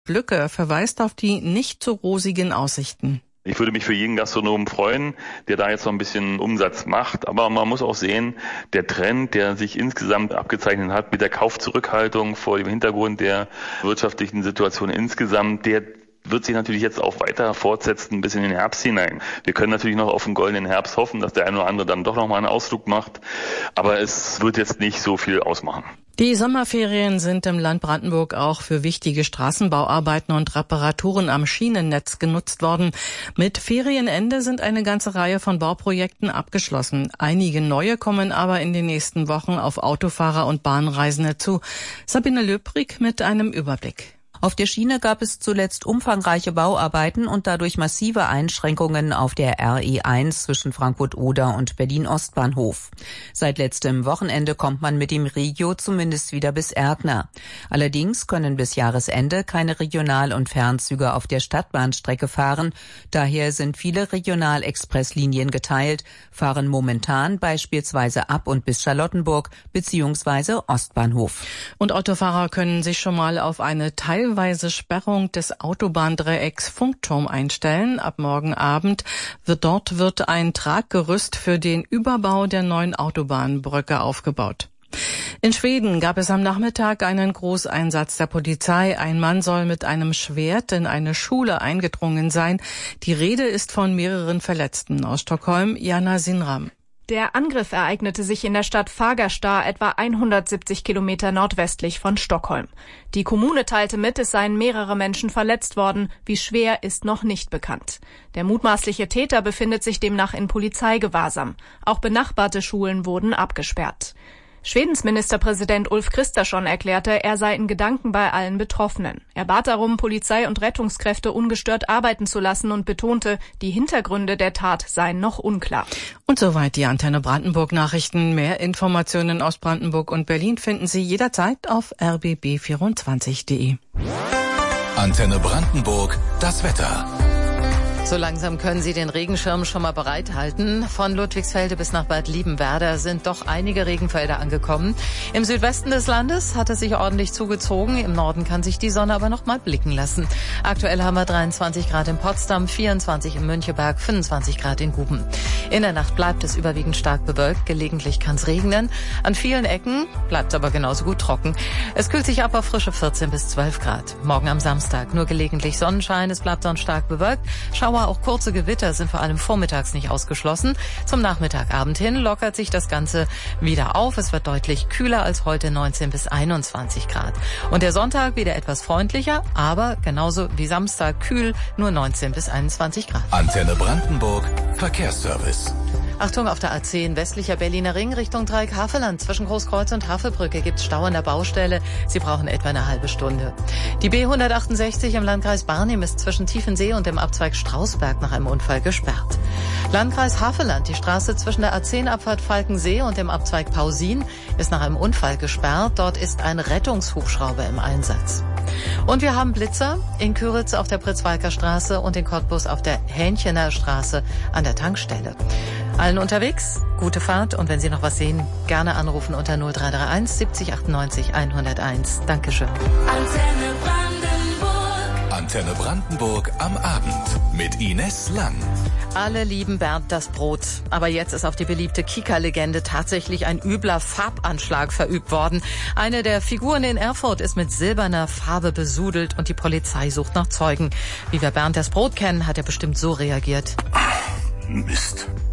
Lücke verweist auf die nicht so rosigen Aussichten. Ich würde mich für jeden Gastronomen freuen, der da jetzt noch ein bisschen Umsatz macht. Aber man muss auch sehen, der Trend, der sich insgesamt abgezeichnet hat mit der Kaufzurückhaltung vor dem Hintergrund der wirtschaftlichen Situation insgesamt, der wird sich natürlich jetzt auch weiter fortsetzen bis in den Herbst hinein. Wir können natürlich noch auf einen goldenen Herbst hoffen, dass der eine oder andere dann doch noch mal einen Ausflug macht. Aber es wird jetzt nicht so viel ausmachen. Die Sommerferien sind im Land Brandenburg auch für wichtige Straßenbauarbeiten und Reparaturen am Schienennetz genutzt worden. Mit Ferienende sind eine ganze Reihe von Bauprojekten abgeschlossen. Einige neue kommen aber in den nächsten Wochen auf Autofahrer und Bahnreisende zu. Sabine Löbrig mit einem Überblick. Auf der Schiene gab es zuletzt umfangreiche Bauarbeiten und dadurch massive Einschränkungen auf der RE1 zwischen Frankfurt-Oder und Berlin-Ostbahnhof. Seit letztem Wochenende kommt man mit dem Regio zumindest wieder bis Erkner. Allerdings können bis Jahresende keine Regional- und Fernzüge auf der Stadtbahnstrecke fahren. Daher sind viele Regional-Express-Linien geteilt, fahren momentan beispielsweise ab und bis Charlottenburg bzw. Ostbahnhof. Und Autofahrer können sich schon mal auf eine teilweise Sperrung des Autobahndreiecks Funkturm einstellen. Ab morgen Abend wird ein Traggerüst für den Überbau der neuen Autobahnbrücke aufgebaut. In Schweden gab es am Nachmittag einen Großeinsatz der Polizei. Ein Mann soll mit einem Schwert in eine Schule eingedrungen sein. Die Rede ist von mehreren Verletzten. Aus Stockholm, Jana Sinram. Der Angriff ereignete sich in der Stadt Fagersta, etwa 170 Kilometer nordwestlich von Stockholm. Die Kommune teilte mit, es seien mehrere Menschen verletzt worden. Wie schwer, ist noch nicht bekannt. Der mutmaßliche Täter befindet sich demnach in Polizeigewahrsam. Auch benachbarte Schulen wurden abgesperrt. Schwedens Ministerpräsident Ulf Kristersson erklärte, er sei in Gedanken bei allen Betroffenen. Er bat darum, Polizei und Rettungskräfte ungestört arbeiten zu lassen und betonte, die Hintergründe der Tat seien noch unklar. Und soweit die Antenne Brandenburg Nachrichten. Mehr Informationen aus Brandenburg und Berlin finden Sie jederzeit auf rbb24.de. Antenne Brandenburg, das Wetter. So langsam können Sie den Regenschirm schon mal bereithalten. Von Ludwigsfelde bis nach Bad Liebenwerda sind doch einige Regenfelder angekommen. Im Südwesten des Landes hat es sich ordentlich zugezogen. Im Norden kann sich die Sonne aber noch mal blicken lassen. Aktuell haben wir 23 Grad in Potsdam, 24 in Müncheberg, 25 Grad in Guben. In der Nacht bleibt es überwiegend stark bewölkt. Gelegentlich kann es regnen. An vielen Ecken bleibt es aber genauso gut trocken. Es kühlt sich ab auf frische 14 bis 12 Grad. Morgen am Samstag nur gelegentlich Sonnenschein. Es bleibt sonst stark bewölkt. Schauer, auch kurze Gewitter sind vor allem vormittags nicht ausgeschlossen. Zum Nachmittagabend hin lockert sich das Ganze wieder auf. Es wird deutlich kühler als heute, 19 bis 21 Grad. Und der Sonntag wieder etwas freundlicher, aber genauso wie Samstag kühl, nur 19 bis 21 Grad. Antenne Brandenburg, Verkehrsservice. Achtung, auf der A10 westlicher Berliner Ring Richtung Dreieck-Havelland. Zwischen Großkreuz und Havelbrücke gibt es Stau an der Baustelle. Sie brauchen etwa eine halbe Stunde. Die B168 im Landkreis Barnim ist zwischen Tiefensee und dem Abzweig Strausberg nach einem Unfall gesperrt. Landkreis Havelland, die Straße zwischen der A10-Abfahrt Falkensee und dem Abzweig Pausin ist nach einem Unfall gesperrt. Dort ist ein Rettungshubschrauber im Einsatz. Und wir haben Blitzer in Küritz auf der Pritzwalker Straße und in Cottbus auf der Hähnchener Straße an der Tankstelle. Allen unterwegs, gute Fahrt, und wenn Sie noch was sehen, gerne anrufen unter 0331 70 98 101. Dankeschön. Antenne Brandenburg. Antenne Brandenburg am Abend mit Ines Lang. Alle lieben Bernd das Brot. Aber jetzt ist auf die beliebte Kika-Legende tatsächlich ein übler Farbanschlag verübt worden. Eine der Figuren in Erfurt ist mit silberner Farbe besudelt und die Polizei sucht nach Zeugen. Wie wir Bernd das Brot kennen, hat er bestimmt so reagiert. Mist.